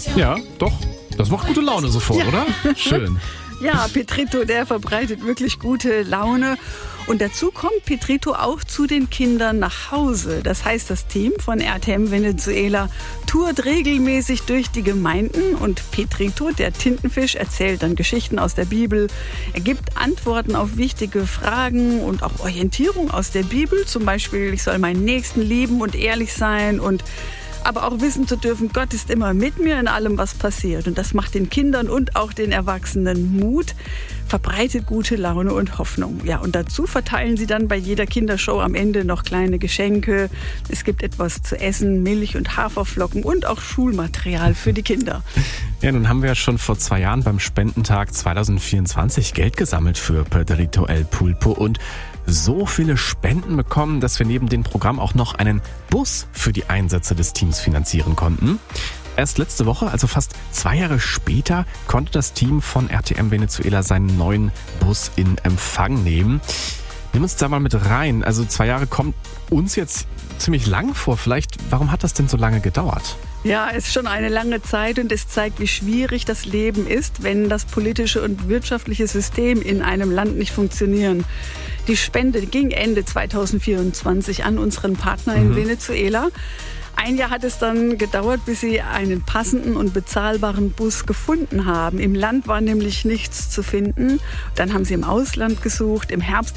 Ja, doch. Das macht gute Laune sofort, oder? Schön. Ja, Petrito, der verbreitet wirklich gute Laune. Und dazu kommt Petrito auch zu den Kindern nach Hause. Das heißt, das Team von RTM Venezuela tourt regelmäßig durch die Gemeinden. Und Petrito, der Tintenfisch, erzählt dann Geschichten aus der Bibel. Er gibt Antworten auf wichtige Fragen und auch Orientierung aus der Bibel. Zum Beispiel, ich soll meinen Nächsten lieben und ehrlich sein und aber auch wissen zu dürfen, Gott ist immer mit mir in allem, was passiert. Und das macht den Kindern und auch den Erwachsenen Mut, verbreitet gute Laune und Hoffnung. Ja, und dazu verteilen sie dann bei jeder Kindershow am Ende noch kleine Geschenke. Es gibt etwas zu essen, Milch und Haferflocken und auch Schulmaterial für die Kinder. Ja, nun haben wir ja schon vor 2 Jahren beim Spendentag 2024 Geld gesammelt für Pedrito El Pulpo und so viele Spenden bekommen, dass wir neben dem Programm auch noch einen Bus für die Einsätze des Teams finanzieren konnten. Erst letzte Woche, also fast 2 Jahre später, konnte das Team von RTM Venezuela seinen neuen Bus in Empfang nehmen. Nimm uns da mal mit rein. Also 2 Jahre kommt uns jetzt ziemlich lang vor. Vielleicht, warum hat das denn so lange gedauert? Ja, es ist schon eine lange Zeit und es zeigt, wie schwierig das Leben ist, wenn das politische und wirtschaftliche System in einem Land nicht funktionieren. Die Spende ging Ende 2024 an unseren Partner in Venezuela. 1 Jahr hat es dann gedauert, bis sie einen passenden und bezahlbaren Bus gefunden haben. Im Land war nämlich nichts zu finden. Dann haben sie im Ausland gesucht. Im Herbst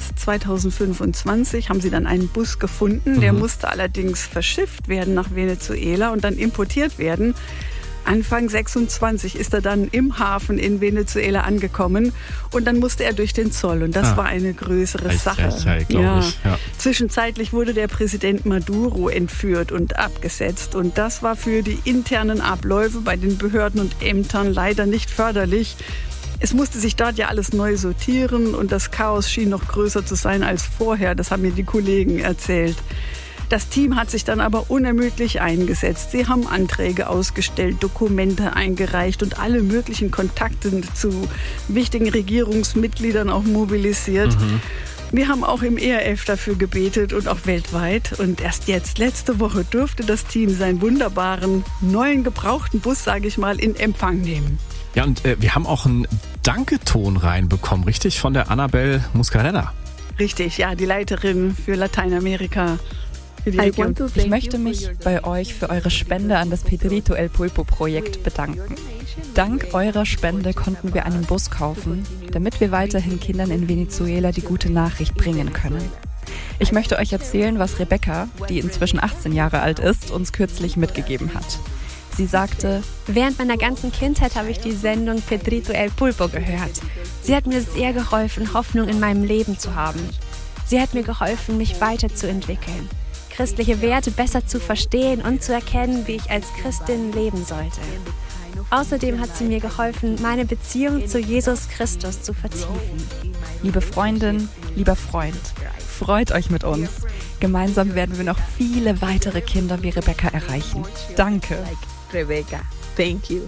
2025 haben sie dann einen Bus gefunden. Der musste allerdings verschifft werden nach Venezuela und dann importiert werden. Anfang 26 ist er dann im Hafen in Venezuela angekommen und dann musste er durch den Zoll und das war eine größere Sache. Glaube ich. Ja. Zwischenzeitlich wurde der Präsident Maduro entführt und abgesetzt und das war für die internen Abläufe bei den Behörden und Ämtern leider nicht förderlich. Es musste sich dort ja alles neu sortieren und das Chaos schien noch größer zu sein als vorher, das haben mir die Kollegen erzählt. Das Team hat sich dann aber unermüdlich eingesetzt. Sie haben Anträge ausgestellt, Dokumente eingereicht und alle möglichen Kontakte zu wichtigen Regierungsmitgliedern auch mobilisiert. Wir haben auch im ERF dafür gebetet und auch weltweit. Und erst jetzt, letzte Woche, durfte das Team seinen wunderbaren, neuen, gebrauchten Bus, sage ich mal, in Empfang nehmen. Ja, und wir haben auch einen Danketon reinbekommen, richtig? Von der Annabel Muscarella. Richtig, ja, die Leiterin für Lateinamerika. Ich möchte mich bei euch für eure Spende an das Pedrito El Pulpo Projekt bedanken. Dank eurer Spende konnten wir einen Bus kaufen, damit wir weiterhin Kindern in Venezuela die gute Nachricht bringen können. Ich möchte euch erzählen, was Rebecca, die inzwischen 18 Jahre alt ist, uns kürzlich mitgegeben hat. Sie sagte: Während meiner ganzen Kindheit habe ich die Sendung Pedrito El Pulpo gehört. Sie hat mir sehr geholfen, Hoffnung in meinem Leben zu haben. Sie hat mir geholfen, mich weiterzuentwickeln, christliche Werte besser zu verstehen und zu erkennen, wie ich als Christin leben sollte. Außerdem hat sie mir geholfen, meine Beziehung zu Jesus Christus zu vertiefen. Liebe Freundin, lieber Freund, freut euch mit uns. Gemeinsam werden wir noch viele weitere Kinder wie Rebecca erreichen. Danke. Rebecca, thank you.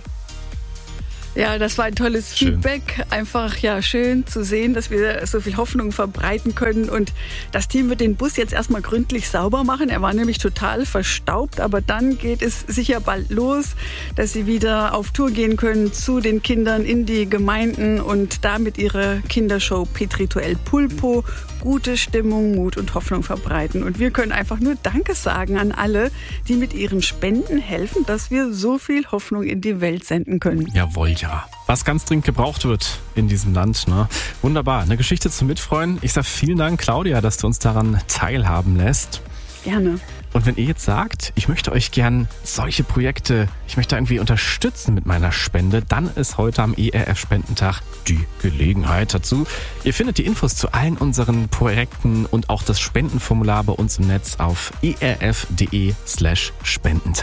Ja, das war ein tolles Feedback. Einfach schön zu sehen, dass wir so viel Hoffnung verbreiten können. Und das Team wird den Bus jetzt erstmal gründlich sauber machen. Er war nämlich total verstaubt. Aber dann geht es sicher bald los, dass sie wieder auf Tour gehen können zu den Kindern in die Gemeinden und damit ihre Kindershow Pedrito El Pulpo gute Stimmung, Mut und Hoffnung verbreiten. Und wir können einfach nur Danke sagen an alle, die mit ihren Spenden helfen, dass wir so viel Hoffnung in die Welt senden können. Jawohl, ja. Was ganz dringend gebraucht wird in diesem Land. Ne? Wunderbar. Eine Geschichte zum Mitfreuen. Ich sage vielen Dank, Claudia, dass du uns daran teilhaben lässt. Gerne. Und wenn ihr jetzt sagt, ich möchte euch gern solche Projekte, ich möchte irgendwie unterstützen mit meiner Spende, dann ist heute am ERF-Spendentag die Gelegenheit dazu. Ihr findet die Infos zu allen unseren Projekten und auch das Spendenformular bei uns im Netz auf erf.de/Spendentag.